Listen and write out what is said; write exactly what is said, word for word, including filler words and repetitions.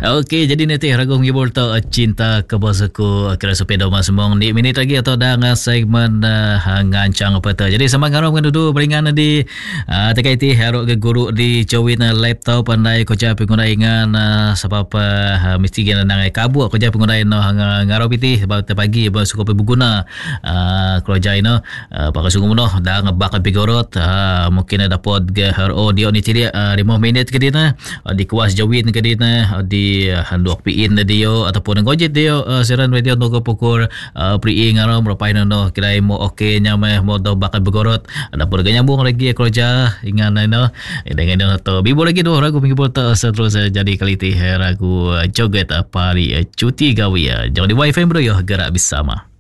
Okey, jadi nanti ragu menghibur tu cinta ke bosaku kira sepeda mas mong ni minit lagi atau dah ngah segmen uh, ngancang apa tu. Jadi sama ngarom kan duduk beringan di uh, terkait haruk ke guru di cowin uh, laptop pandai ko ja pengguna ingan uh, sebab uh, mesti kena nang kabu ko ja pengguna no ngarom piti sebab pagi ba suka berguna uh, kalau jai no uh, pakai sungguh no dah ngebak pigorot uh, mungkin ada pod ke audio ni tidak uh, lima minit ke dina uh, di kuas jawin ke dina uh, di handuk piin na diyo ataupun ngojit diyo uh, siran radio no ko pukul uh, priing aram rapay no no kira mo okay nya meh mo daw bakal begorot ada pun ganyambung lagi kerja ingan na no dengan no to bibo lagi do ragu minggu to terus jadi kaliti ragu joget pari cuti gawi jangan di wifi bro yo gerak bersama.